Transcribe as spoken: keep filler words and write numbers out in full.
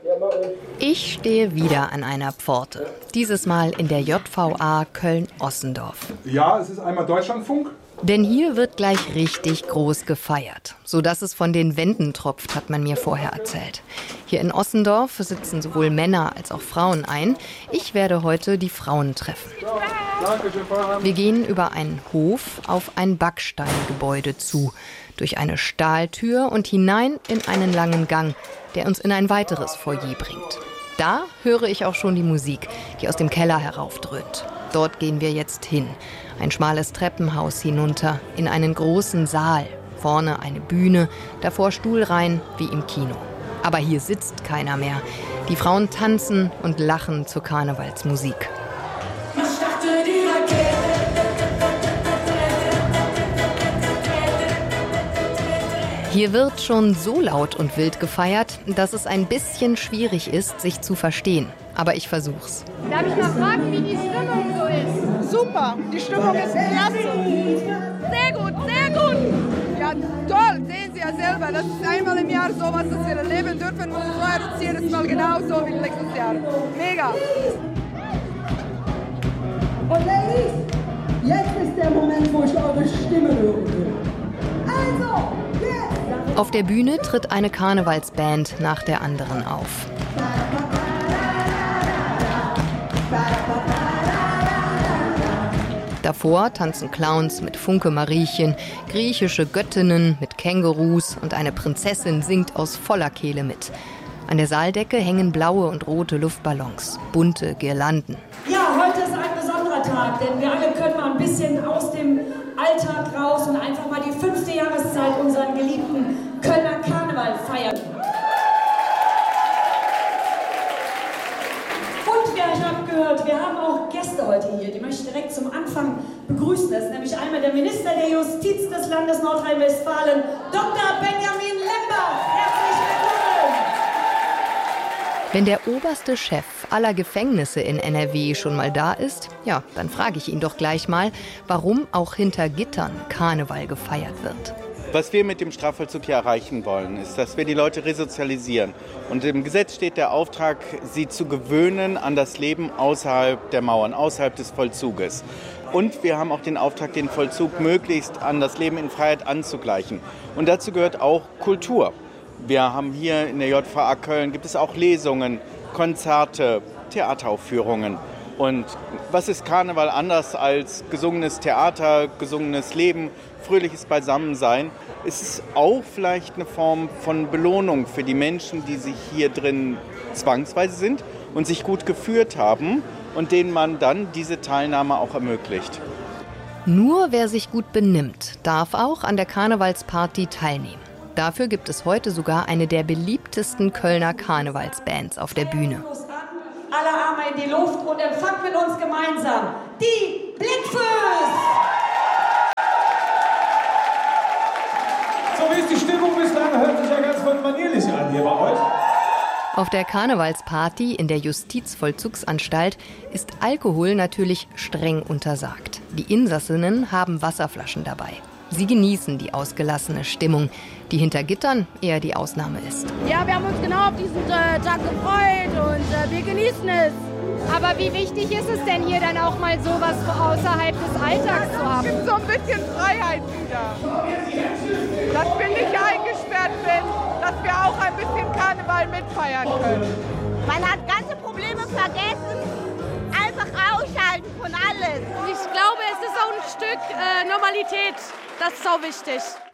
Ich stehe wieder an einer Pforte. Dieses Mal in der J V A Köln-Ossendorf. Ja, es ist einmal Deutschlandfunk. Denn hier wird gleich richtig groß gefeiert. Sodass es von den Wänden tropft, hat man mir vorher erzählt. Hier in Ossendorf sitzen sowohl Männer als auch Frauen ein. Ich werde heute die Frauen treffen. Wir gehen über einen Hof auf ein Backsteingebäude zu. Durch eine Stahltür und hinein in einen langen Gang, der uns in ein weiteres Foyer bringt. Da höre ich auch schon die Musik, die aus dem Keller heraufdröhnt. Dort gehen wir jetzt hin. Ein schmales Treppenhaus hinunter, in einen großen Saal. Vorne eine Bühne, davor Stuhlreihen wie im Kino. Aber hier sitzt keiner mehr. Die Frauen tanzen und lachen zur Karnevalsmusik. Hier wird schon so laut und wild gefeiert, dass es ein bisschen schwierig ist, sich zu verstehen. Aber ich versuch's. Darf ich mal fragen, wie die Stimmung so ist? Super, die Stimmung ist klasse. Sehr gut, sehr gut. Ja, toll, sehen Sie ja selber. Das ist einmal im Jahr sowas, das wir erleben dürfen. Und so ist es jedes Mal genauso wie letztes Jahr. Mega. Und Ladies, jetzt ist der Moment, wo ich eure Stimme hören will. Also, jetzt! Auf der Bühne tritt eine Karnevalsband nach der anderen auf. Davor tanzen Clowns mit Funke-Mariechen, griechische Göttinnen mit Kängurus und eine Prinzessin singt aus voller Kehle mit. An der Saaldecke hängen blaue und rote Luftballons, bunte Girlanden. Ja, heute ist ein besonderer Tag, denn wir alle können mal ein bisschen aus dem Alltag raus und einfach mal die fünfte Jahreszeit unseren geliebten Kölner Karneval feiern. Und ja, ich habe gehört, wir haben auch Gäste heute hier, die möchte ich direkt zum Anfang begrüßen. Das ist nämlich einmal der Minister der Justiz des Landes Nordrhein-Westfalen, Doktor Benjamin Lembach. Herzlich willkommen! Wenn der oberste Chef aller Gefängnisse in N R W schon mal da ist, ja, dann frage ich ihn doch gleich mal, warum auch hinter Gittern Karneval gefeiert wird. Was wir mit dem Strafvollzug hier erreichen wollen, ist, dass wir die Leute resozialisieren. Und im Gesetz steht der Auftrag, sie zu gewöhnen an das Leben außerhalb der Mauern, außerhalb des Vollzuges. Und wir haben auch den Auftrag, den Vollzug möglichst an das Leben in Freiheit anzugleichen. Und dazu gehört auch Kultur. Wir haben hier in der J V A Köln, gibt es auch Lesungen, Konzerte, Theateraufführungen. Und was ist Karneval anders als gesungenes Theater, gesungenes Leben, fröhliches Beisammensein? Es ist auch vielleicht eine Form von Belohnung für die Menschen, die sich hier drin zwangsweise sind und sich gut geführt haben und denen man dann diese Teilnahme auch ermöglicht. Nur wer sich gut benimmt, darf auch an der Karnevalsparty teilnehmen. Dafür gibt es heute sogar eine der beliebtesten Kölner Karnevalsbands auf der Bühne. Alle Arme in die Luft und empfangt mit uns gemeinsam die Blickfüß! So wie ist die Stimmung bislang? Hört sich ja ganz manierlich an hier bei euch. Auf der Karnevalsparty in der Justizvollzugsanstalt ist Alkohol natürlich streng untersagt. Die Insassinnen haben Wasserflaschen dabei. Sie genießen die ausgelassene Stimmung, die hinter Gittern eher die Ausnahme ist. Ja, wir haben uns genau auf diesen äh, Tag gefreut und äh, wir genießen es. Aber wie wichtig ist es denn hier dann auch mal sowas außerhalb des Alltags zu haben? Es gibt so ein bisschen Freiheit wieder. Dass wir nicht eingesperrt sind, dass wir auch ein bisschen Karneval mitfeiern können. Man hat ganze Probleme vergessen, einfach ausschalten von alles. Ich glaube, es ist auch ein Stück äh, Normalität. Das ist auch wichtig.